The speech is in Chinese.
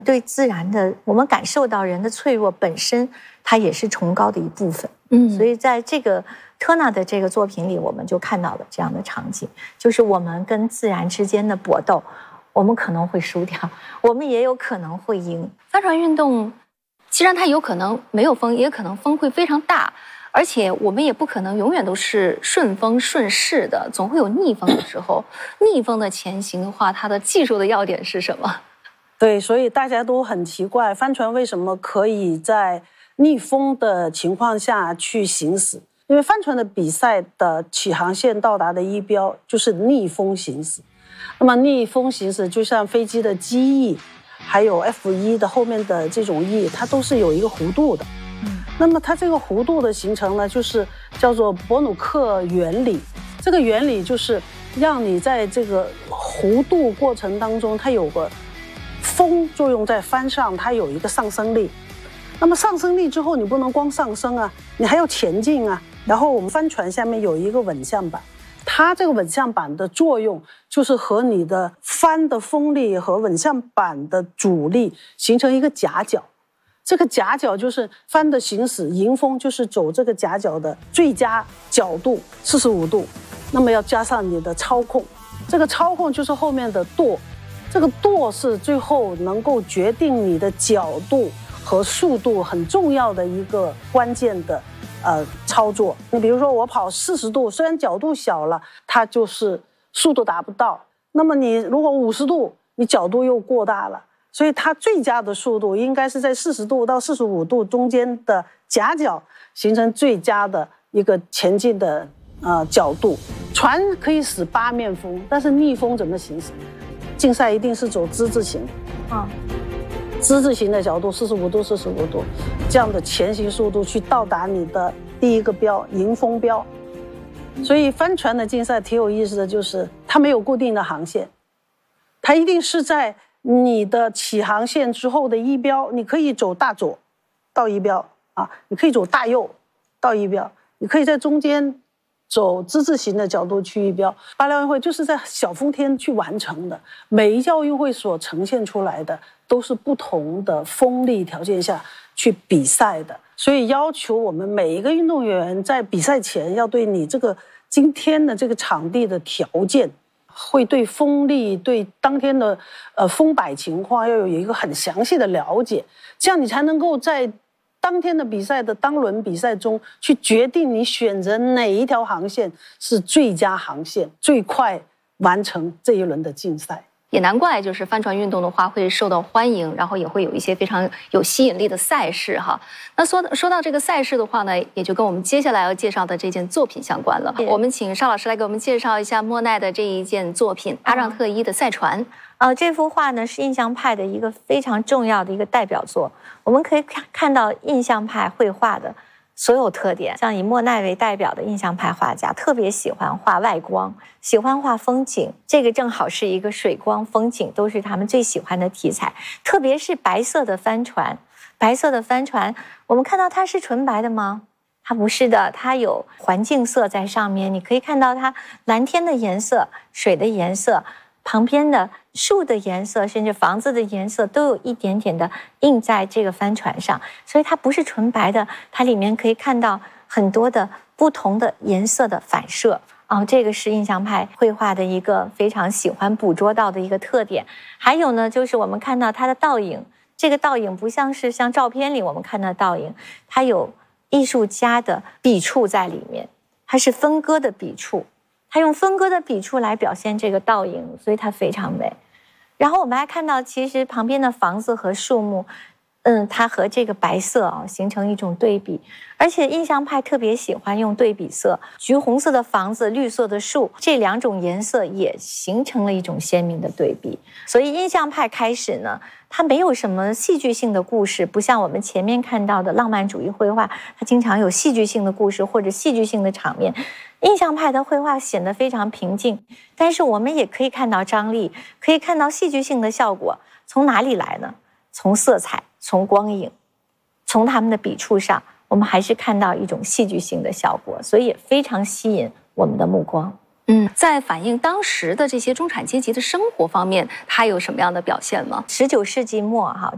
对自然的，我们感受到人的脆弱本身，它也是崇高的一部分。所以在这个特纳的这个作品里，我们就看到了这样的场景，就是我们跟自然之间的搏斗，我们可能会输掉，我们也有可能会赢。 帆船运动，既然它有可能没有风，也可能风会非常大。而且我们也不可能永远都是顺风顺势的，总会有逆风的时候。逆风的前行的话，它的技术的要点是什么？ 对，所以大家都很奇怪，帆船为什么可以在逆风的情况下去行驶？因为帆船的比赛的起航线到达的仪标就是逆风行驶。那么逆风行驶就像飞机的机翼，还有 F1的后面的这种翼，它都是有一个弧度的。那么它这个弧度的形成呢，就是叫做伯努克原理。这个原理就是让你在这个弧度过程当中，它有个风作用在帆上，它有一个上升力。那么上升力之后，你不能光上升啊，你还要前进啊。然后我们帆船下面有一个稳向板，它这个稳向板的作用就是和你的帆的风力和稳向板的阻力形成一个夹角。这个夹角就是帆的行驶，迎风就是走这个夹角的最佳角度45度，那么要加上你的操控，这个操控就是后面的舵，这个舵是最后能够决定你的角度和速度很重要的一个关键的操作。你比如说我跑40度，虽然角度小了，它就是速度达不到，那么你如果50度，你角度又过大了，所以它最佳的速度应该是在40度到45度中间的夹角形成最佳的一个前进的角度。船可以使8面风，但是逆风怎么行驶？竞赛一定是走之字形，之字形的角度45度45度，这样的前行速度去到达你的第一个标，迎风标。所以帆船的竞赛挺有意思的，就是它没有固定的航线，它一定是在你的起航线之后的仪标，你可以走大左到仪标啊，你可以走大右到仪标，你可以在中间走之字形的角度去仪标。巴黎奥运会就是在小风天去完成的，每一届奥运会所呈现出来的都是不同的风力条件下去比赛的，所以要求我们每一个运动员在比赛前要对你这个今天的这个场地的条件，会对风力、对当天的风摆情况要有一个很详细的了解，这样你才能够在当天的比赛的当轮比赛中去决定你选择哪一条航线是最佳航线，最快完成这一轮的竞赛。 也难怪，就是帆船运动的话会受到欢迎，然后也会有一些非常有吸引力的赛事哈。那说到这个赛事的话呢，也就跟我们接下来要介绍的这件作品相关了。我们请邵老师来给我们介绍一下莫奈的这一件作品《阿让特伊的赛船》。 这幅画呢是印象派的一个非常重要的一个代表作。我们可以看到印象派绘画的所有特点，像以莫奈为代表的印象派画家特别喜欢画外光，喜欢画风景，这个正好是一个水光风景都是他们最喜欢的题材。特别是白色的帆船，白色的帆船我们看到它是纯白的吗？它不是的，它有环境色在上面，你可以看到它蓝天的颜色、水的颜色，旁边的树的颜色，甚至房子的颜色都有一点点的印在这个帆船上，所以它不是纯白的，它里面可以看到很多的不同的颜色的反射。这个是印象派绘画的一个非常喜欢捕捉到的一个特点。还有呢，就是我们看到它的倒影，这个倒影不像是像照片里我们看到的倒影，它有艺术家的笔触在里面，它是分割的笔触，他用分割的笔触来表现这个倒影，所以它非常美。然后我们还看到，其实旁边的房子和树木，它和这个白色形成一种对比。而且印象派特别喜欢用对比色，橘红色的房子、绿色的树，这两种颜色也形成了一种鲜明的对比。所以印象派开始呢，它没有什么戏剧性的故事，不像我们前面看到的浪漫主义绘画，它经常有戏剧性的故事或者戏剧性的场面。印象派的绘画显得非常平静，但是我们也可以看到张力，可以看到戏剧性的效果。从哪里来呢？从色彩，从光影，从他们的笔触上，我们还是看到一种戏剧性的效果，所以也非常吸引我们的目光。 在反映当时的这些中产阶级的生活方面，它有什么样的表现吗？ 19世纪末